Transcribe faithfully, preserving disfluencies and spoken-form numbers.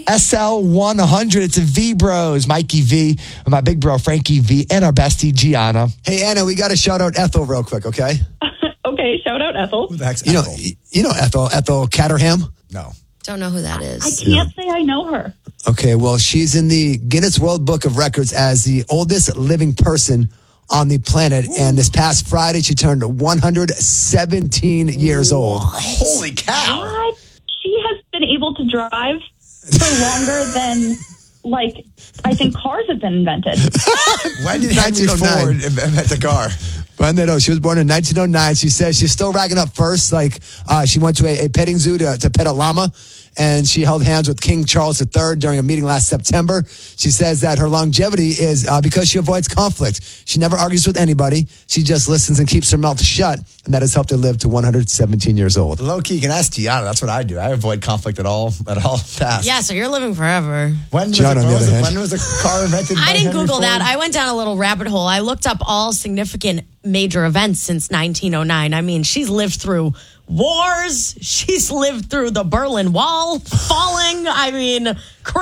S L one hundred. It's a V Bros. Mikey V, and my big bro Frankie V, and our bestie Gianna. Hey, Anna, we got to shout out Ethel real quick, okay? Okay, shout out Ethel. Who the heck's You know, Ethel? you know Ethel, Ethel Caterham? No. Don't know who that is. I can't say I know her. Okay, well, she's in the Guinness World Book of Records as the oldest living person on the planet. Ooh. And this past Friday, she turned one hundred seventeen years old. Holy cow. What? She has been able to drive for longer than, like, I think cars have been invented. When did Henry Ford invent the car? Well, no, she was born in nineteen oh nine. She says she's still racking up first. Like, uh, she went to a, a petting zoo to, to pet a llama, and she held hands with King Charles the third during a meeting last September. She says that her longevity is uh, because she avoids conflict. She never argues with anybody. She just listens and keeps her mouth shut, and that has helped her live to one hundred seventeen years old. Low key, you can ask Gianna. That's what I do. I avoid conflict at all, at all fast. Yeah, so you're living forever. When was, Gianna, it, on the when, was other it, hand. when was the car invented? I by didn't Henry Google Ford? that. I went down a little rabbit hole. I looked up all significant major events since nineteen oh nine. I mean, she's lived through wars. She's lived through the Berlin Wall falling. I mean,